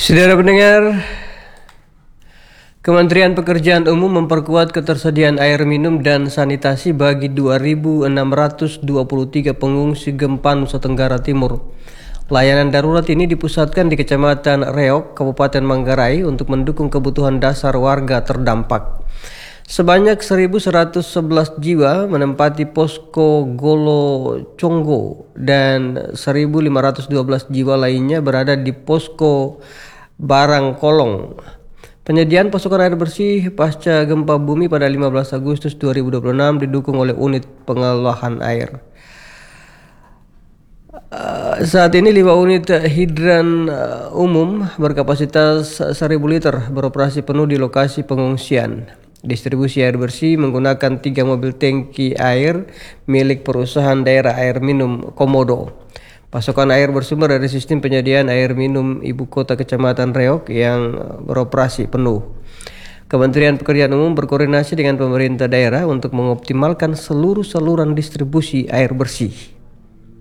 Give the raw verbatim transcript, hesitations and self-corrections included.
Saudara pendengar, Kementerian Pekerjaan Umum memperkuat ketersediaan air minum dan sanitasi bagi dua ribu enam ratus dua puluh tiga pengungsi gempa Nusa Tenggara Timur. Layanan darurat ini dipusatkan di Kecamatan Reok, Kabupaten Manggarai untuk mendukung kebutuhan dasar warga terdampak. Sebanyak seribu seratus sebelas jiwa menempati posko Golo Conggo dan seribu lima ratus dua belas jiwa lainnya berada di posko Barang Kolong. Penyediaan pasokan air bersih pasca gempa bumi pada lima belas Agustus dua ribu dua puluh enam didukung oleh unit pengolahan air. Uh, saat ini lima unit hidran uh, umum berkapasitas seribu liter beroperasi penuh di lokasi pengungsian. Distribusi air bersih menggunakan tiga mobil tangki air milik perusahaan daerah air minum Komodo. Pasokan air bersumber dari sistem penyediaan air minum ibu kota Kecamatan Reok yang beroperasi penuh. Kementerian Pekerjaan Umum berkoordinasi dengan pemerintah daerah untuk mengoptimalkan seluruh saluran distribusi air bersih.